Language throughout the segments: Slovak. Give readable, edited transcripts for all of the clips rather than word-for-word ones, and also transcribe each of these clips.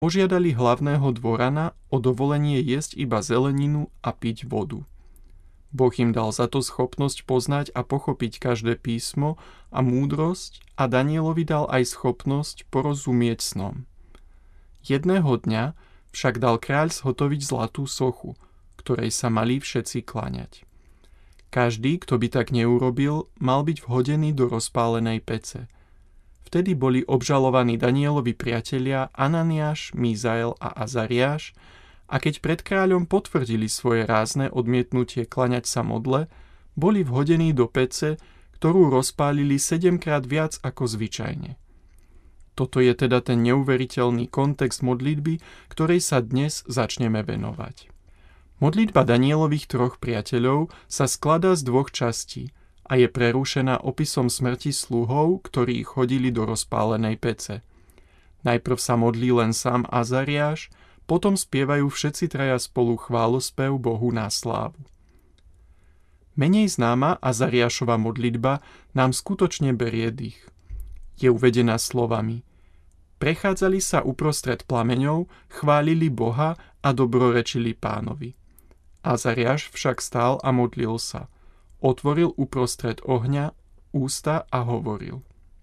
Požiadali hlavného dvorana o dovolenie jesť iba zeleninu a piť vodu. Boh im dal za to schopnosť poznať a pochopiť každé písmo a múdrosť a Danielovi dal aj schopnosť porozumieť snom. Jedného dňa však dal kráľ zhotoviť zlatú sochu, ktorej sa mali všetci kláňať. Každý, kto by tak neurobil, mal byť vhodený do rozpálenej pece. Vtedy boli obžalovaní Danielovi priatelia Ananiáš, Mízael a Azariáš, a keď pred kráľom potvrdili svoje rázne odmietnutie klaňať sa modle, boli vhodení do pece, ktorú rozpálili 7-krát viac ako zvyčajne. Toto je teda ten neuveriteľný kontext modlitby, ktorej sa dnes začneme venovať. Modlitba Danielových troch priateľov sa skladá z dvoch častí a je prerušená opisom smrti sluhov, ktorí chodili do rozpálenej pece. Najprv sa modlí len sám Azariáš, potom spievajú všetci traja spolu chválospev Bohu na slávu. Menej známa Azariášova modlitba nám skutočne berie dých. Je uvedená slovami: Prechádzali sa uprostred plameňov, chválili Boha a dobrorečili Pánovi. Azariáš však stál a modlil sa. Otvoril uprostred ohňa ústa a hovoril.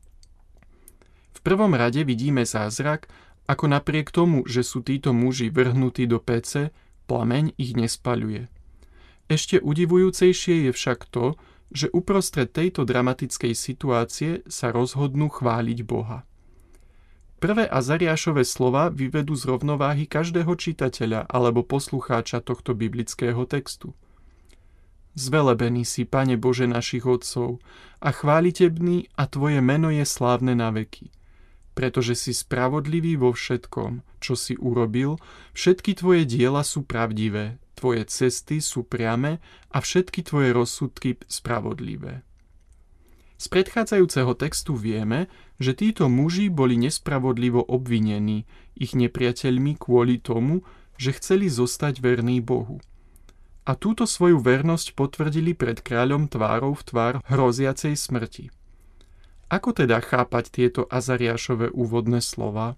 V prvom rade vidíme zázrak, ako napriek tomu, že sú títo muži vrhnutí do pece, plameň ich nespaľuje. Ešte udivujúcejšie je však to, že uprostred tejto dramatickej situácie sa rozhodnú chváliť Boha. Prvé Azariášove slova vyvedú z rovnováhy každého čitateľa alebo poslucháča tohto biblického textu. Zvelebený si, Pane Bože našich otcov, a chválitebný a Tvoje meno je slávne na veky. Pretože si spravodlivý vo všetkom, čo si urobil, všetky Tvoje diela sú pravdivé, Tvoje cesty sú priame a všetky Tvoje rozsudky spravodlivé. Z predchádzajúceho textu vieme, že títo muži boli nespravodlivo obvinení ich nepriateľmi kvôli tomu, že chceli zostať verní Bohu. A túto svoju vernosť potvrdili pred kráľom tvárou v tvár hroziacej smrti. Ako teda chápať tieto Azariášove úvodné slova?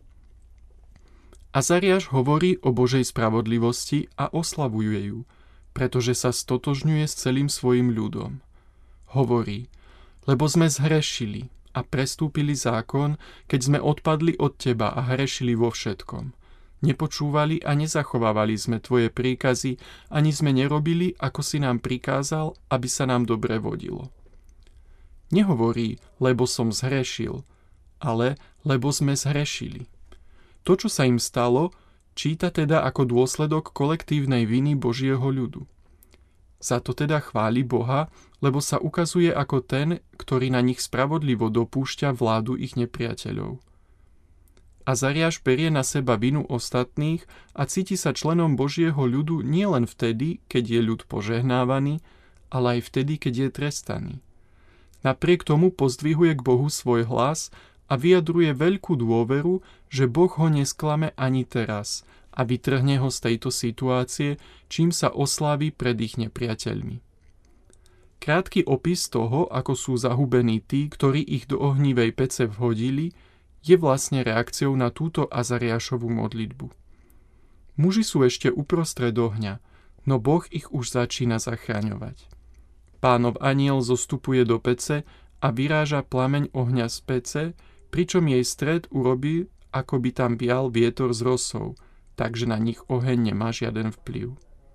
Azariáš hovorí o Božej spravodlivosti a oslavuje ju, pretože sa stotožňuje s celým svojim ľudom. Hovorí: lebo sme zhrešili a prestúpili zákon, keď sme odpadli od Teba a hrešili vo všetkom. Nepočúvali a nezachovávali sme Tvoje príkazy, ani sme nerobili, ako si nám prikázal, aby sa nám dobre vodilo. Nehovorí, lebo som zhrešil, ale lebo sme zhrešili. To, čo sa im stalo, číta teda ako dôsledok kolektívnej viny Božieho ľudu. Za to teda chváli Boha, lebo sa ukazuje ako ten, ktorý na nich spravodlivo dopúšťa vládu ich nepriateľov. Azariáš berie na seba vinu ostatných a cíti sa členom Božieho ľudu nielen vtedy, keď je ľud požehnávaný, ale aj vtedy, keď je trestaný. Napriek tomu pozdvihuje k Bohu svoj hlas a vyjadruje veľkú dôveru, že Boh ho nesklame ani teraz a vytrhne ho z tejto situácie, čím sa oslávi pred ich nepriateľmi. Krátky opis toho, ako sú zahubení tí, ktorí ich do ohnivej pece vhodili, je vlastne reakciou na túto Azariášovu modlitbu. Muži sú ešte uprostred ohňa, no Boh ich už začína zachraňovať. Pánov anjel zostupuje do pece a vyráža plameň ohňa z pece, pričom jej stred urobí, ako by tam vial vietor z rosou, takže na nich oheň nemá žiaden vplyv.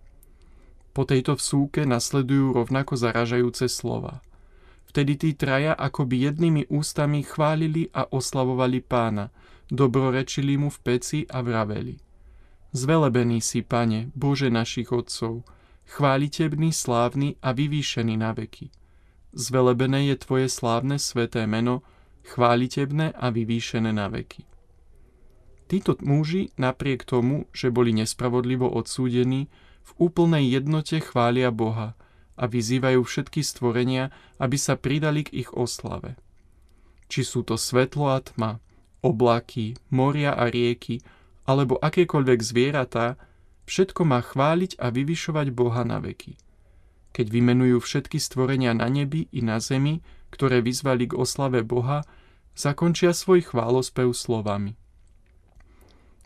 Po tejto vsúke nasledujú rovnako zaražajúce slova. Vtedy tí traja akoby jednými ústami chválili a oslavovali Pána, dobrorečili mu v peci a vraveli: Zvelebený si, Pane, Bože našich otcov, chválitebný, slávny a vyvýšený na veky. Zvelebené je Tvoje slávne sväté meno, chválitebné a vyvýšené na veky. Títo muži, napriek tomu, že boli nespravodlivo odsúdení, v úplnej jednote chvália Boha a vyzývajú všetky stvorenia, aby sa pridali k ich oslave. Či sú to svetlo a tma, oblaky, moria a rieky, alebo akékoľvek zvieratá, všetko má chváliť a vyvyšovať Boha na veky. Keď vymenujú všetky stvorenia na nebi i na zemi, ktoré vyzvali k oslave Boha, zakončia svoj chválospev slovami: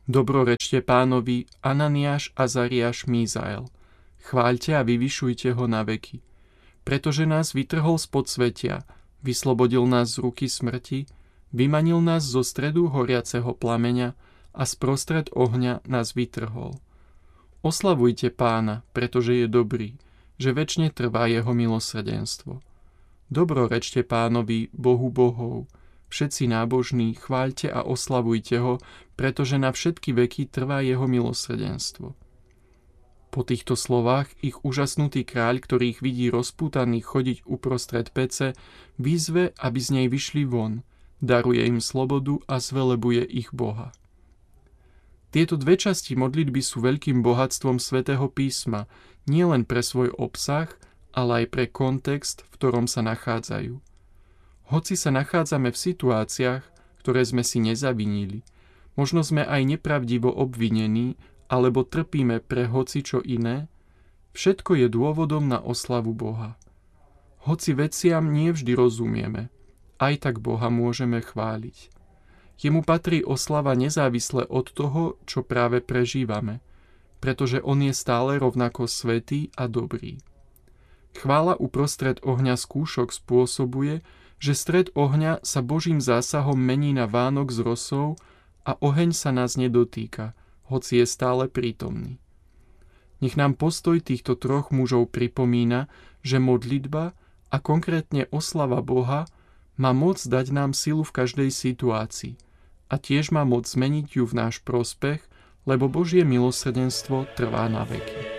Dobrorečte Pánovi, Ananiáš, Azariáš, Mízael. Chváľte a vyvyšujte ho na veky. Pretože nás vytrhol z podsvetia, vyslobodil nás z ruky smrti, vymanil nás zo stredu horiaceho plameňa a sprostred ohňa nás vytrhol. Oslavujte Pána, pretože je dobrý, že večne trvá jeho milosrdenstvo. Dobrorečte Pánovi, Bohu bohov. Všetci nábožní, chváľte a oslavujte ho, pretože na všetky veky trvá jeho milosrdenstvo. Po týchto slovách ich úžasnutý kráľ, ktorý ich vidí rozpútaných chodiť uprostred pece, vyzve, aby z nej vyšli von, daruje im slobodu a zvelebuje ich Boha. Tieto dve časti modlitby sú veľkým bohatstvom Svätého písma, nielen pre svoj obsah, ale aj pre kontext, v ktorom sa nachádzajú. Hoci sa nachádzame v situáciách, ktoré sme si nezavinili, možno sme aj nepravdivo obvinení, alebo trpíme pre hocičo iné, všetko je dôvodom na oslavu Boha. Hoci veciam nie vždy rozumieme, aj tak Boha môžeme chváliť. Jemu patrí oslava nezávisle od toho, čo práve prežívame, pretože on je stále rovnako svätý a dobrý. Chvála uprostred ohňa skúšok spôsobuje, že stred ohňa sa Božím zásahom mení na vánok z rosou a oheň sa nás nedotýka, hoci je stále prítomný. Nech nám postoj týchto troch mužov pripomína, že modlitba a konkrétne oslava Boha má moc dať nám silu v každej situácii a tiež má moc zmeniť ju v náš prospech, lebo Božie milosrdenstvo trvá na veky.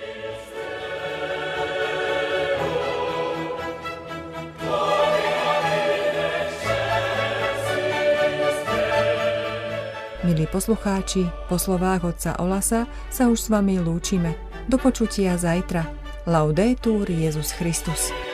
Milí poslucháči, po slovách otca Olasa sa už s vami lúčime. Do počutia zajtra. Laudetur Jesus Christus.